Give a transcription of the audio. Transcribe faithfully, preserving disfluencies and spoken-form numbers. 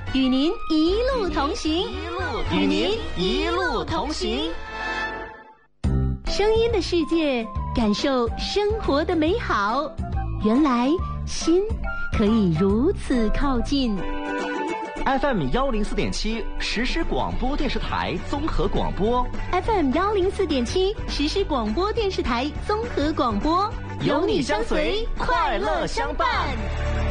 与您一路同行， 与您一路同行。 声音的世界，感受生活的美好。原来心可以如此靠近。 F M 幺零四点七实时广播电视台综合广播 ，F M 幺零四点七实时广播电视台综合广播， 有你相随，快乐相伴。